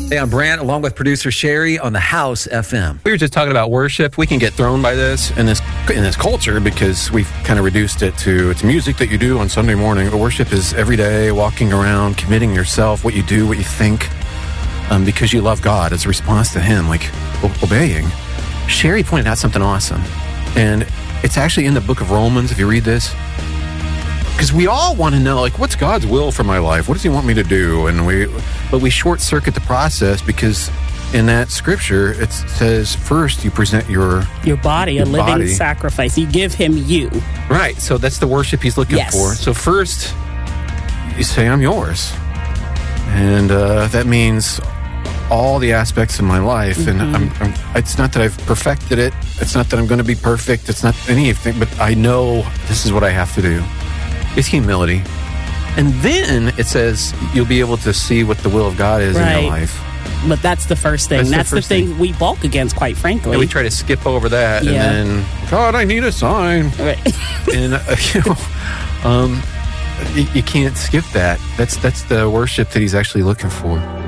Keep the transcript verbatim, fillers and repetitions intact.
Hey, I'm Brant, along with producer Sherry on the House F M. We were just talking about worship. We can get thrown by this in this in this culture because we've kind of reduced it to it's music that you do on Sunday morning. But worship is every day, walking around, committing yourself, what you do, what you think, um, because you love God as a response to Him, like o- obeying. Sherry pointed out something awesome, and it's actually in the book of Romans, if you read this. Because we all want to know, like, what's God's will for my life? What does He want me to do? And we, but we short circuit the process because in that scripture it says first you present your your body, your a living body. sacrifice. You give Him you. Right. So that's the worship He's looking Yes. for. So first you say, I'm yours, and uh, that means all the aspects of my life. Mm-hmm. And I'm, I'm, it's not that I've perfected it. It's not that I'm going to be perfect. It's not anything. But I know this is what I have to do. It's humility. And then it says you'll be able to see what the will of God is Right. in your life. But that's the first thing. That's the That's the, first thing, thing. we bulk against, quite frankly. And we try to skip over that. Yeah. And then, God, I need a sign. Right. And, uh, you know, um, you, you can't skip that. That's, that's the worship that He's actually looking for.